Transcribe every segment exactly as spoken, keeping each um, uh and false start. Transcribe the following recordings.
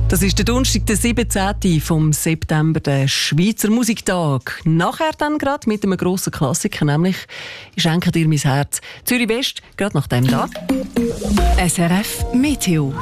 Das ist der Donnerstag, der siebzehnten vom September, der Schweizer Musiktag. Nachher dann gerade mit einem grossen Klassiker, nämlich «Ich schenke dir mein Herz». Zürich West, gerade nach dem da. S R F Meteo.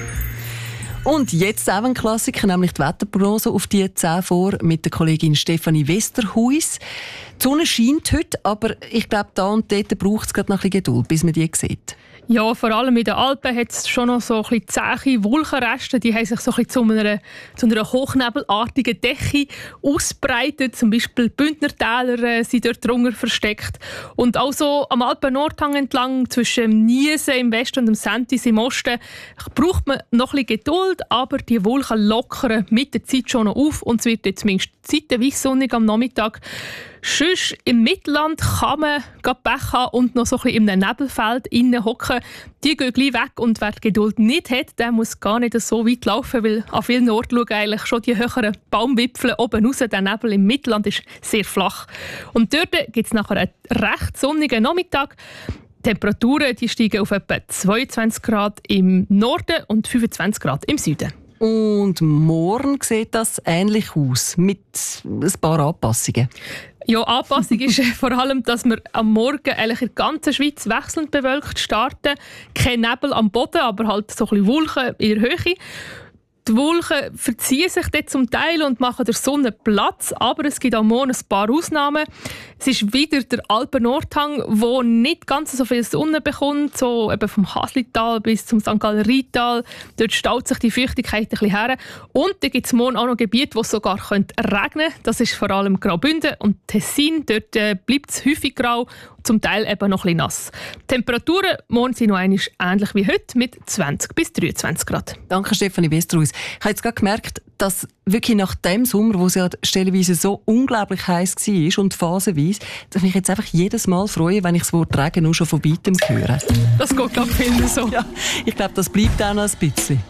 Und jetzt auch ein Klassiker, nämlich die Wetterprognose auf die zehn vor mit der Kollegin Stefanie Westerhuis. Die Sonne scheint heute, aber ich glaube, da und dort braucht es gerade noch ein bisschen Geduld, bis man die sieht. Ja, vor allem in den Alpen hat es schon noch so ein bisschen zähe Wolkenreste. Die haben sich so ein bisschen zu einer, zu einer hochnebelartigen Decke ausbreitet. Zum Beispiel die Bündnertäler äh, sind dort drunter versteckt. Und auch so am Alpen-Nordhang entlang zwischen Niesen im Westen und dem Sentis im Osten braucht man noch ein bisschen Geduld, aber die Wolken lockern mit der Zeit schon noch auf und es wird jetzt zumindest zeitweise sonnig am Nachmittag. Sonst im Mittelland kann man Pech haben und noch so ein bisschen in einem Nebelfeld innen hocken. Die gehen gleich weg und wer die Geduld nicht hat, der muss gar nicht so weit laufen, weil an vielen Orten schauen eigentlich schon die höheren Baumwipfel oben raus. Der Nebel im Mittelland ist sehr flach. Und dort gibt es nachher einen recht sonnigen Nachmittag. Die Temperaturen die steigen auf etwa zweiundzwanzig Grad im Norden und fünfundzwanzig Grad im Süden. Und morgen sieht das ähnlich aus, mit ein paar Anpassungen. Ja, Anpassung ist vor allem, dass wir am Morgen eigentlich in der ganzen Schweiz wechselnd bewölkt starten. Kein Nebel am Boden, aber halt so ein bisschen Wolken in der Höhe. Die Wolken verziehen sich dort zum Teil und machen der Sonne Platz, aber es gibt auch morgen ein paar Ausnahmen. Es ist wieder der Alpen-Nordhang, der nicht ganz so viel Sonne bekommt, so eben vom Haslital bis zum Sankt Galler-Rheintal. Dort staut sich die Feuchtigkeit ein bisschen her. Und dann gibt es morgen auch noch Gebiete, wo es sogar regnen könnte. Das ist vor allem Graubünden und Tessin. Dort äh, bleibt es häufig grau, zum Teil eben noch ein bisschen nass. Die Temperaturen morgen sind noch einmal ähnlich wie heute mit zwanzig bis dreiundzwanzig Grad. Danke, Stefanie Westerhuis. Ich habe jetzt gerade gemerkt, dass wirklich nach dem Sommer, wo es ja stellenweise so unglaublich heiß war und phasenweise, dass ich mich jetzt einfach jedes Mal freue, wenn ich das Wort Regen nur schon von weitem höre. Das geht, glaube ich, vielen so. Ja, ich glaube, das bleibt auch noch ein bisschen.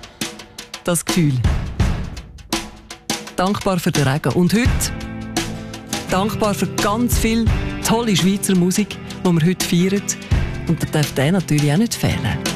Das Gefühl. Dankbar für den Regen. Und heute dankbar für ganz viel tolle Schweizer Musik, die wir heute feiern. Und da darf der natürlich auch nicht fehlen.